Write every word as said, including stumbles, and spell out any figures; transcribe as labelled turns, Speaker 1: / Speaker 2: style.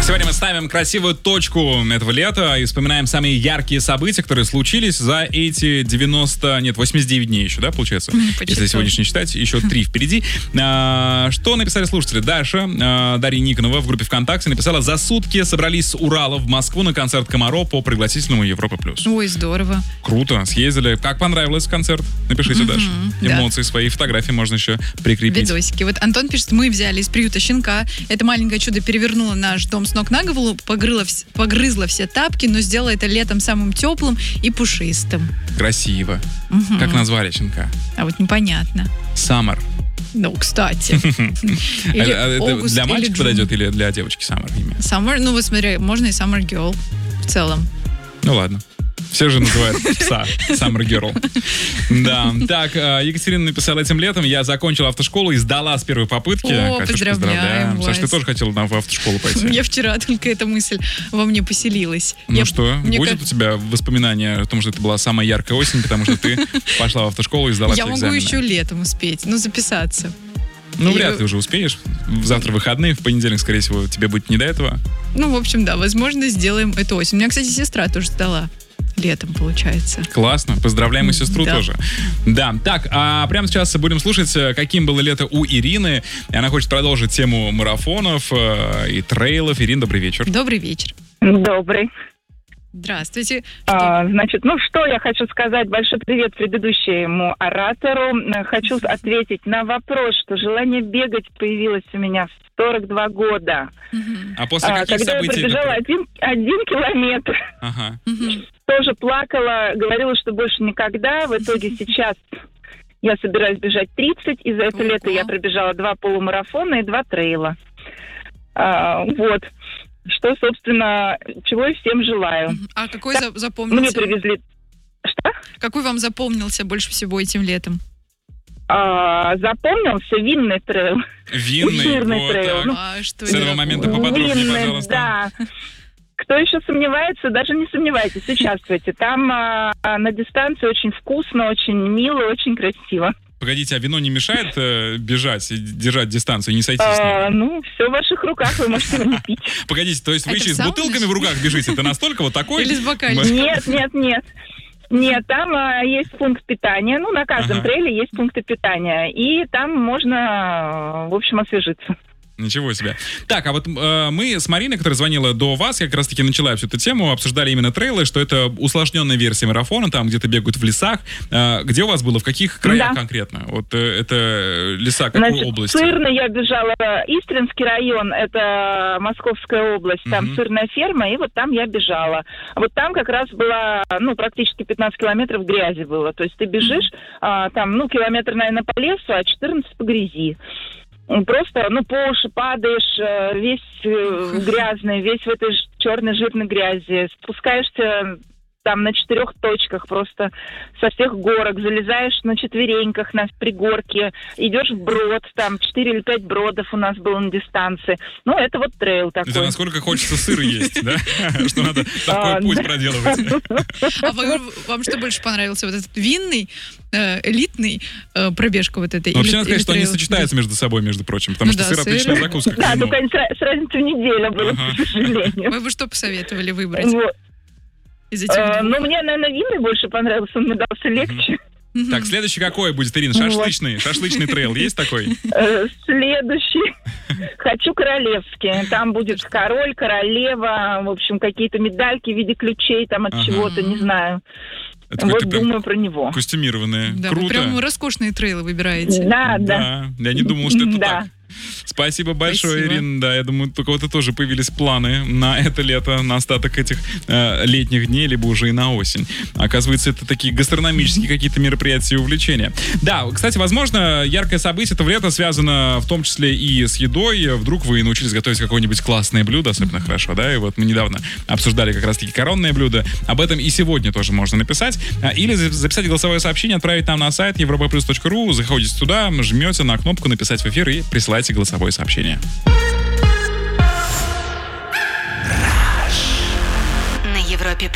Speaker 1: Сегодня мы ставим красивую точку этого лета и вспоминаем самые яркие события, которые случились за эти девяносто, нет, восемьдесят девять дней еще, да, получается?
Speaker 2: Почти
Speaker 1: Если сегодняшний считать, еще три впереди. А, что написали слушатели? Даша, а, Дарья Никонова в группе ВКонтакте написала: за сутки собрались с Урала в Москву на концерт Комаро по пригласительному Европа Плюс.
Speaker 2: Ой, здорово.
Speaker 1: Круто, съездили. Как понравилось концерт? Напишите, Даша. Эмоции, свои фотографии можно еще прикрепить.
Speaker 2: Видосики. Вот Антон пишет: мы взяли из приюта щенка. Это маленькое чудо перевернуло наш дом с ног на голову, погрызла, погрызла все тапки, но сделала это летом самым теплым и пушистым.
Speaker 1: Красиво.
Speaker 2: Угу.
Speaker 1: Как назвали щенка?
Speaker 2: А вот непонятно.
Speaker 1: Саммер.
Speaker 2: Ну, кстати.
Speaker 1: Для мальчика подойдет или для девочки Саммер имя?
Speaker 2: Саммер, ну вот смотри, можно и Summer Girl в целом.
Speaker 1: Ну ладно. Все же называют пса Summer Girl. Да. Так, Екатерина написала: этим летом я закончила автошколу и сдала с первой попытки.
Speaker 2: О,
Speaker 1: Катюш,
Speaker 2: поздравляем вас.
Speaker 1: Саша, ты тоже хотела в автошколу пойти?
Speaker 2: Я вчера только эта мысль во мне поселилась.
Speaker 1: Ну
Speaker 2: я,
Speaker 1: что, будет
Speaker 2: как...
Speaker 1: у тебя воспоминания о том, что это была самая яркая осень, потому что ты пошла в автошколу и сдала все
Speaker 2: экзамены?
Speaker 1: экзамены?
Speaker 2: Я могу еще летом успеть, ну, записаться.
Speaker 1: Ну,
Speaker 2: и...
Speaker 1: вряд ли уже успеешь. Завтра выходные, в понедельник, скорее всего, тебе будет не до этого.
Speaker 2: Ну, в общем, да, возможно, сделаем эту осень. У меня, кстати, сестра тоже сдала. Летом, получается.
Speaker 1: Классно. Поздравляем и сестру
Speaker 2: да.
Speaker 1: тоже. Да. Так, а прямо сейчас будем слушать, каким было лето у Ирины. И она хочет продолжить тему марафонов э, и трейлов. Ирина, добрый вечер.
Speaker 2: Добрый вечер.
Speaker 3: Добрый.
Speaker 2: Здравствуйте.
Speaker 3: А, значит, ну что я хочу сказать. Большой привет предыдущему оратору. Хочу ответить на вопрос, что желание бегать появилось у меня в сорок два года.
Speaker 2: Uh-huh.
Speaker 1: А после каких
Speaker 3: когда
Speaker 1: событий?
Speaker 3: я пробежала один, один километр.
Speaker 1: Ага.
Speaker 2: Uh-huh.
Speaker 3: Тоже плакала, говорила, что больше никогда. В итоге сейчас я собираюсь бежать тридцать. И за это
Speaker 2: Uh-huh.
Speaker 3: лето я пробежала два полумарафона и два трейла. А, вот. Что, собственно, чего и всем желаю.
Speaker 2: А какой
Speaker 3: так,
Speaker 2: запомнился?
Speaker 3: Мне привезли... Что?
Speaker 2: Какой вам запомнился больше всего этим летом?
Speaker 3: А, запомнился винный трейл.
Speaker 1: Винный?
Speaker 3: Жирный
Speaker 1: вот
Speaker 3: трейл.
Speaker 1: Так.
Speaker 2: А, что
Speaker 1: С этого
Speaker 2: это?
Speaker 1: момента поподробнее,
Speaker 3: Винный,
Speaker 1: пожалуйста.
Speaker 3: да. Кто еще сомневается, даже не сомневайтесь, участвуйте. Там а, на дистанции очень вкусно, очень мило, очень красиво.
Speaker 1: Погодите, а вино не мешает э, бежать и держать дистанцию, не сойти с
Speaker 3: А,
Speaker 1: ним?
Speaker 3: ну, все в ваших руках, вы можете его не пить.
Speaker 1: Погодите, то есть вы
Speaker 2: Это
Speaker 1: еще и с
Speaker 2: сауна?
Speaker 1: бутылками в руках бежите? Это настолько вот такой?
Speaker 2: Или с бокальчиком?
Speaker 3: Нет, нет, нет. Нет, там а, есть пункт питания. Ну, на каждом
Speaker 1: Ага.
Speaker 3: трейле есть пункты питания. И там можно, а, в общем, освежиться.
Speaker 1: Ничего себе. Так, а вот э, мы с Мариной, которая звонила до вас, я как раз-таки начала всю эту тему, обсуждали именно трейлы, что это усложненная версия марафона, там где-то бегают в лесах. Э, где у вас было? В каких краях
Speaker 3: Да.
Speaker 1: конкретно? Вот э, это леса какой
Speaker 3: Значит,
Speaker 1: области?
Speaker 3: Сырный я бежала, Истринский район, это Московская область, там
Speaker 1: Мгм.
Speaker 3: сырная ферма, и вот там я бежала. Вот там как раз была, ну, практически пятнадцать километров грязи было. То есть ты бежишь, а, там, ну, километр, наверное, по лесу, а четырнадцать по грязи. Просто, ну, по уши падаешь, э, весь э, грязный, весь в этой ж- черной жирной грязи. Спускаешься там на четырех точках просто со всех горок, залезаешь на четвереньках на пригорке, идешь вброд, там четыре или пять бродов у нас было на дистанции. Ну, это вот трейл такой.
Speaker 1: Это насколько хочется сыра есть, да? Что надо такой
Speaker 3: А,
Speaker 1: путь
Speaker 3: да.
Speaker 1: проделывать.
Speaker 2: А вы- вам что больше понравился? Вот этот винный, э, элитный э, пробежка вот этой?
Speaker 1: Вообще,
Speaker 2: или-
Speaker 1: надо сказать,
Speaker 2: или
Speaker 1: что они
Speaker 2: трейл?
Speaker 1: сочетаются между собой, между прочим, потому
Speaker 2: Ну
Speaker 1: что
Speaker 2: да,
Speaker 1: сыр
Speaker 2: сыр.
Speaker 1: отличная закуска. к
Speaker 3: Да,
Speaker 1: вину.
Speaker 3: только они с, с разницей в неделю было,
Speaker 1: Ага.
Speaker 3: к сожалению.
Speaker 2: Вы бы что посоветовали выбрать
Speaker 3: Вот.
Speaker 2: из этих
Speaker 3: Э,
Speaker 2: двух?
Speaker 3: ну, мне, наверное, винный больше понравился, он мне дался легче.
Speaker 2: Мгм.
Speaker 1: Так, следующий какой будет, Ирина?
Speaker 3: Ну вот.
Speaker 1: Шашлычный. Шашлычный трейл есть такой?
Speaker 3: Э, Следующий. Хочу королевский. Там будет король, королева, в общем, какие-то медальки в виде ключей там от
Speaker 1: Ага.
Speaker 3: чего-то, не знаю.
Speaker 1: Это
Speaker 3: Вот
Speaker 1: какой-то прям
Speaker 3: думаю про него.
Speaker 1: костюмированные.
Speaker 2: Да, вы
Speaker 1: Круто.
Speaker 2: прям роскошные трейлы выбираете.
Speaker 3: Да, да.
Speaker 1: Да, я не думал, что это
Speaker 3: Да.
Speaker 1: так. Спасибо большое,
Speaker 2: Спасибо.
Speaker 1: Ирина. Да, я думаю, у кого-то тоже появились планы на это лето, на остаток этих э, летних дней, либо уже и на осень. Оказывается, это такие гастрономические какие-то мероприятия и увлечения. Да, кстати, возможно, яркое событие этого лета связано в том числе и с едой. Вдруг вы научились готовить какое-нибудь классное блюдо, особенно хорошо, да? И вот мы недавно обсуждали как раз-таки коронное блюдо. Об этом и сегодня тоже можно написать. А, Или за- записать голосовое сообщение, отправить нам на сайт европа плюс точка ру. Заходите туда, жмете на кнопку «Написать в эфир» и присылайте голосовое сообщение.